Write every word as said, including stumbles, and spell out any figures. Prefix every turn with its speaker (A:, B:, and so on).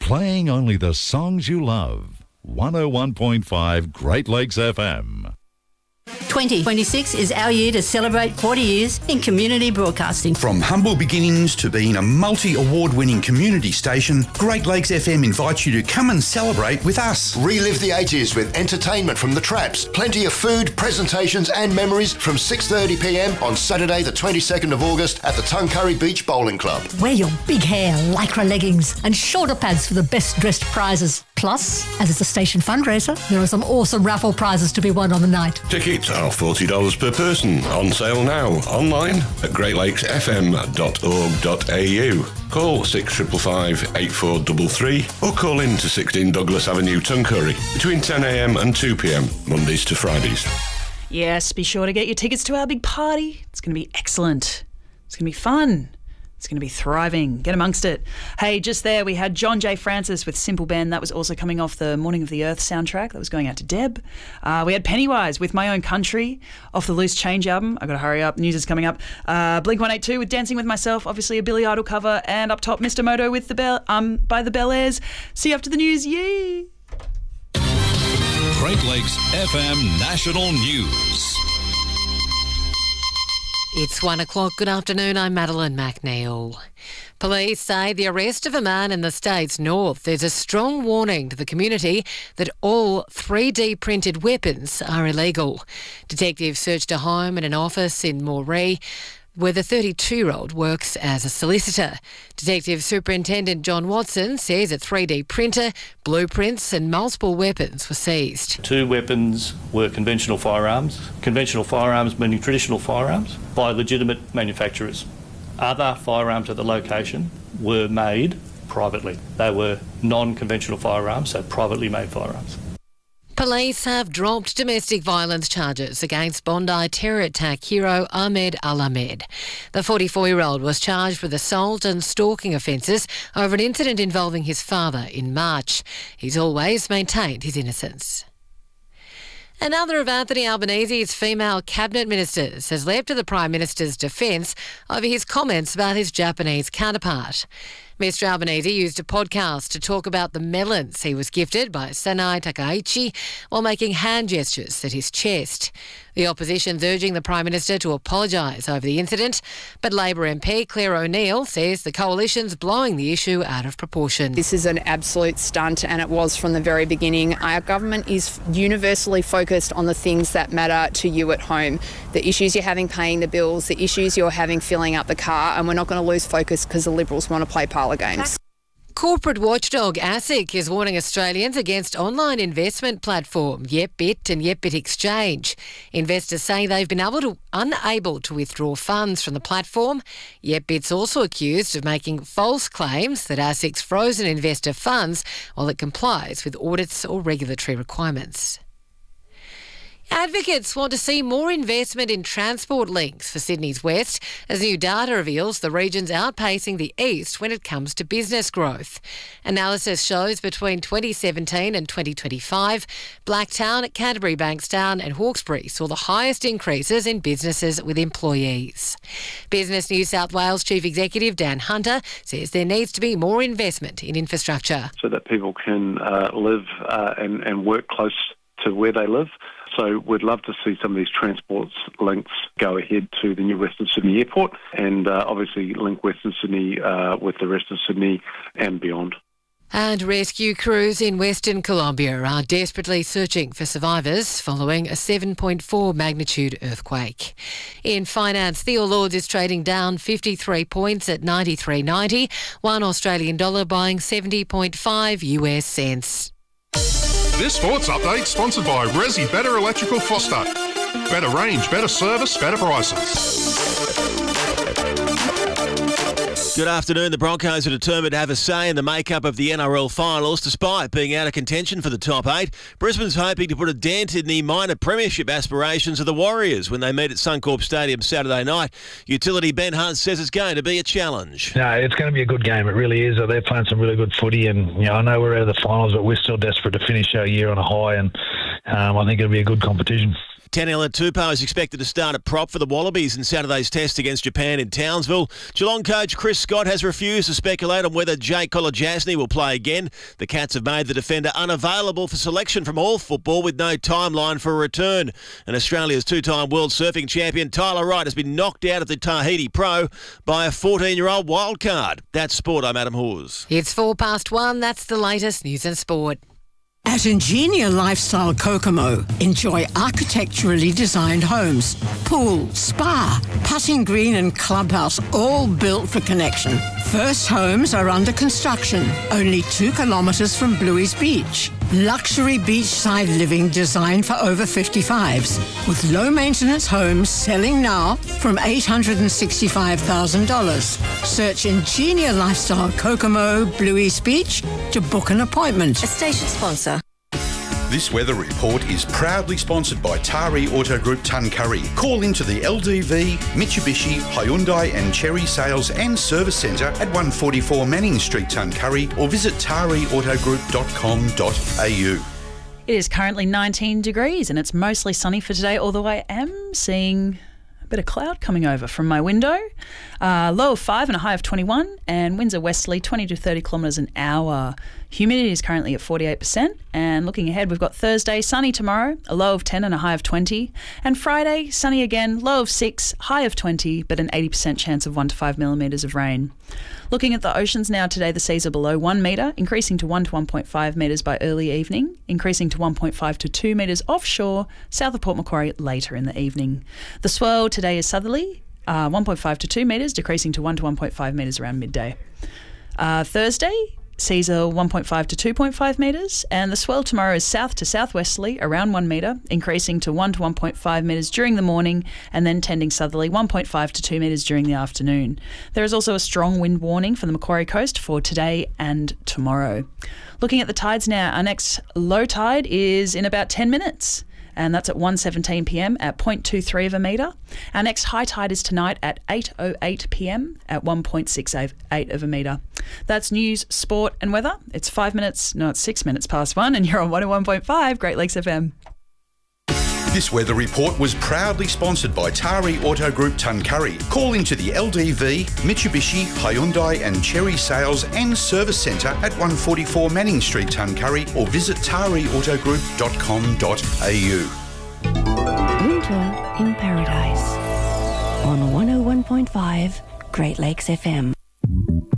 A: Playing only the songs you love. one oh one point five Great Lakes F M.
B: twenty twenty-six is our year to celebrate forty years in community broadcasting.
C: From humble beginnings to being a multi-award-winning community station, Great Lakes F M invites you to come and celebrate with us.
D: Relive the eighties with entertainment from the Traps, plenty of food, presentations and memories from six thirty p m on Saturday the twenty-second of August at the Tuncurry Beach Bowling Club.
E: Wear your big hair, lycra leggings and shoulder pads for the best dressed prizes. Plus, as it's a station fundraiser, there are some awesome raffle prizes to be won on the night.
F: Tickets are forty dollars per person. On sale now. Online at great lakes f m dot org dot a u. Call six five five, eight four three three or call in to sixteen Douglas Avenue, Tuncurry between ten a m and two p m, Mondays to Fridays.
G: Yes, be sure to get your tickets to our big party. It's going to be excellent. It's going to be fun. It's going to be thriving. Get amongst it. Hey, just there we had John J. Francis with Simple Ben. That was also coming off the Morning of the Earth soundtrack. That was going out to Deb. Uh, we had Pennywise with My Own Country off the Loose Change album. I got to hurry up. News is coming up. Uh, Blink one eighty-two with Dancing with Myself. Obviously a Billy Idol cover. And up top, Mister Moto with the Bell um by the Bel Airs. See you after the news. Yay!
A: Great Lakes F M National News.
H: It's one o'clock. Good afternoon. I'm Madeline McNeil. Police say the arrest of a man in the state's north is a strong warning to the community that all three D printed weapons are illegal. Detectives searched a home and an office in Moree, where the thirty-two-year-old works as a solicitor. Detective Superintendent John Watson says a three D printer, blueprints and multiple weapons were seized.
I: Two weapons were conventional firearms. Conventional firearms meaning traditional firearms by legitimate manufacturers. Other firearms at the location were made privately. They were non-conventional firearms, so privately made firearms.
H: Police have dropped domestic violence charges against Bondi terror attack hero Ahmed Al-Ahmed. The forty-four-year-old was charged with assault and stalking offences over an incident involving his father in March. He's always maintained his innocence. Another of Anthony Albanese's female cabinet ministers has leapt to the Prime Minister's defence over his comments about his Japanese counterpart. Mister Albanese used a podcast to talk about the melons he was gifted by Sanai Takaichi while making hand gestures at his chest. The opposition's urging the Prime Minister to apologise over the incident, but Labor M P Claire O'Neill says the coalition's blowing the issue out of proportion.
J: This is an absolute stunt, and it was from the very beginning. Our government is universally focused on the things that matter to you at home, the issues you're having paying the bills, the issues you're having filling up the car, and we're not going to lose focus because the Liberals want to play parlour games.
H: Corporate watchdog ASIC is warning Australians against online investment platform YepBit and YepBit Exchange. Investors say they've been able to, unable to withdraw funds from the platform. YepBit's also accused of making false claims that ASIC's frozen investor funds while it complies with audits or regulatory requirements. Advocates want to see more investment in transport links for Sydney's west as new data reveals the region's outpacing the east when it comes to business growth. Analysis shows between twenty seventeen and twenty twenty-five, Blacktown, Canterbury Bankstown and Hawkesbury saw the highest increases in businesses with employees. Business New South Wales Chief Executive Dan Hunter says there needs to be more investment in infrastructure.
K: So that people can uh, live uh, and, and work close to where they live. So we'd love to see some of these transport links go ahead to the new Western Sydney Airport and uh, obviously link Western Sydney uh, with the rest of Sydney and beyond.
H: And rescue crews in Western Colombia are desperately searching for survivors following a seven point four magnitude earthquake. In finance, the All Ords is trading down fifty-three points at ninety-three ninety, one Australian dollar buying seventy point five U S cents.
L: This sports update sponsored by Resi Better Electrical Foster. Better range, better service, better prices.
M: Good afternoon. The Broncos are determined to have a say in the makeup of the N R L finals despite being out of contention for the top eight. Brisbane's hoping to put a dent in the minor premiership aspirations of the Warriors when they meet at Suncorp Stadium Saturday night. Utility Ben Hunt says it's going to be a challenge.
N: No, it's going to be a good game. It really is. They're playing some really good footy and, you know, I know we're out of the finals, but we're still desperate to finish our year on a high and um, I think it'll be a good competition.
M: Taniela Tupou is expected to start at prop for the Wallabies in Saturday's test against Japan in Townsville. Geelong coach Chris Scott has refused to speculate on whether Jake Kolodjasny will play again. The Cats have made the defender unavailable for selection from all football with no timeline for a return. And Australia's two-time world surfing champion Tyler Wright has been knocked out of the Tahiti Pro by a fourteen-year-old wildcard. That's sport. I'm Adam Hawes.
H: It's four past one. That's the latest news and sport.
O: At Ingenia Lifestyle Kokomo, enjoy architecturally designed homes, pool, spa, putting green and clubhouse, all built for connection. First homes are under construction, only two kilometres from Bluey's Beach. Luxury beachside living designed for over fifty-fives, with low-maintenance homes selling now from eight hundred sixty-five thousand dollars. Search Ingenia Lifestyle Kokomo, Bluey's Beach to book an appointment.
P: A station sponsor.
C: This weather report is proudly sponsored by Tari Auto Group Tuncurry. Call into the L D V, Mitsubishi, Hyundai and Cherry Sales and Service Centre at one forty-four Manning Street, Tuncurry, or visit tari auto group dot com dot a u.
G: It is currently nineteen degrees and it's mostly sunny for today, although I am seeing a bit of cloud coming over from my window. Uh, low of five and a high of twenty-one, and winds are westerly twenty to thirty kilometres an hour. Humidity is currently at forty-eight percent, and looking ahead, we've got Thursday, sunny tomorrow, a low of ten and a high of twenty, and Friday, sunny again, low of six, high of twenty, but an eighty percent chance of one to five millimetres of rain. Looking at the oceans now today, the seas are below one metre, increasing to one to one point five metres by early evening, increasing to one point five to two metres offshore, south of Port Macquarie later in the evening. The swell today is southerly, uh, one point five to two metres, decreasing to one to one point five metres around midday. Uh, Thursday, seas are one point five to two point five metres, and the swell tomorrow is south to southwesterly around one metre, increasing to one to one point five metres during the morning and then tending southerly one point five to two metres during the afternoon. There is also a strong wind warning for the Macquarie coast for today and tomorrow. Looking at the tides now, our next low tide is in about ten minutes. And that's at one seventeen p m at zero point two three of a metre. Our next high tide is tonight at eight oh eight p m at one point six eight of a metre. That's news, sport and weather. It's five minutes, no, it's six minutes past one, and you're on one oh one point five Great Lakes F M.
C: This weather report was proudly sponsored by Tari Auto Group Tuncurry. Call into the L D V, Mitsubishi, Hyundai and Cherry Sales and Service Centre at one forty-four Manning Street, Tuncurry, or visit tari auto group dot com dot a u.
P: Winter in Paradise on one oh one point five Great Lakes F M.